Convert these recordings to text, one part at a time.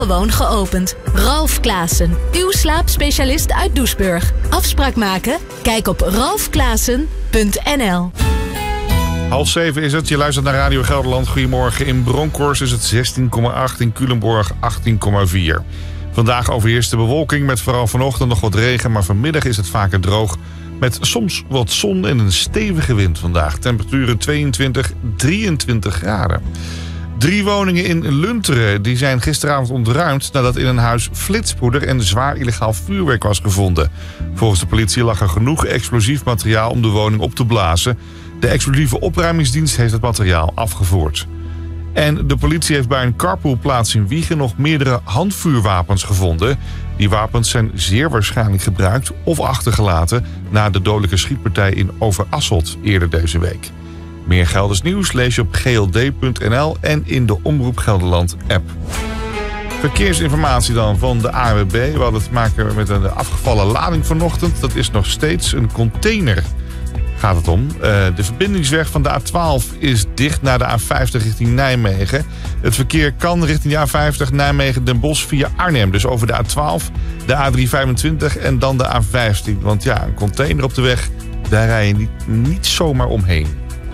Gewoon geopend. Ralf Klaassen, uw slaapspecialist uit Doesburg. Afspraak maken? Kijk op ralfklaassen.nl. 6:30 is het. Je luistert naar Radio Gelderland. Goedemorgen. In Bronkhorst is het 16,8. In Culemborg 18,4. Vandaag overheerst de bewolking met vooral vanochtend nog wat regen. Maar vanmiddag is het vaker droog. Met soms wat zon en een stevige wind vandaag. Temperaturen 22, 23 graden. 3 woningen in Lunteren die zijn gisteravond ontruimd nadat in een huis flitspoeder en zwaar illegaal vuurwerk was gevonden. Volgens de politie lag er genoeg explosief materiaal om de woning op te blazen. De explosieve opruimingsdienst heeft het materiaal afgevoerd. En de politie heeft bij een carpoolplaats in Wijchen nog meerdere handvuurwapens gevonden. Die wapens zijn zeer waarschijnlijk gebruikt of achtergelaten na de dodelijke schietpartij in Overasselt eerder deze week. Meer Gelders nieuws lees je op gld.nl en in de Omroep Gelderland app. Verkeersinformatie dan van de ANWB. We hadden te maken met een afgevallen lading vanochtend. Dat is nog steeds een container. Gaat het om. De verbindingsweg van de A12 is dicht naar de A50 richting Nijmegen. Het verkeer kan richting de A50 Nijmegen-Den Bosch via Arnhem. Dus over de A12, de A325 en dan de A15. Want ja, een container op de weg, daar rij je niet zomaar omheen.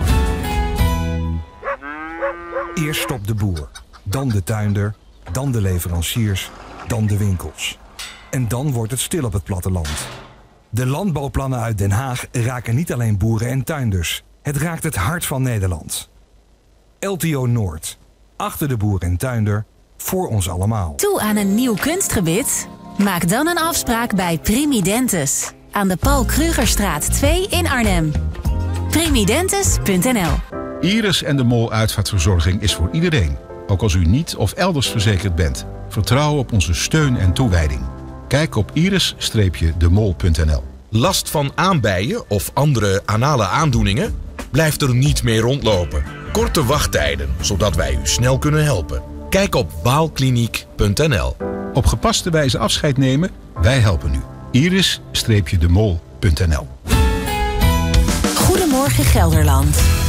Eerst stopt de boer, dan de tuinder, dan de leveranciers, dan de winkels. En dan wordt het stil op het platteland. De landbouwplannen uit Den Haag raken niet alleen boeren en tuinders. Het raakt het hart van Nederland. LTO Noord. Achter de boer en tuinder. Voor ons allemaal. Toe aan een nieuw kunstgebit? Maak dan een afspraak bij Primidentis. Aan de Paul Krugerstraat 2 in Arnhem. Primidentis.nl. Iris en de Mol uitvaartverzorging is voor iedereen. Ook als u niet of elders verzekerd bent. Vertrouw op onze steun en toewijding. Kijk op iris-demol.nl. Last van aanbijen of andere anale aandoeningen? Blijf er niet mee rondlopen. Korte wachttijden, zodat wij u snel kunnen helpen. Kijk op waalkliniek.nl. Op gepaste wijze afscheid nemen? Wij helpen u. iris-demol.nl. Goedemorgen Gelderland.